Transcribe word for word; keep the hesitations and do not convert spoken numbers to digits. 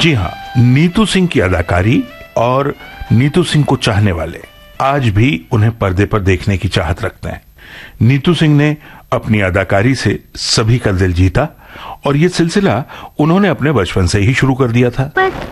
जी हाँ, नीतू सिंह की अदाकारी और नीतू सिंह को चाहने वाले आज भी उन्हें पर्दे पर देखने की चाहत रखते हैं। नीतू सिंह ने अपनी अदाकारी से सभी का दिल जीता और ये सिलसिला उन्होंने अपने बचपन से ही शुरू कर दिया था।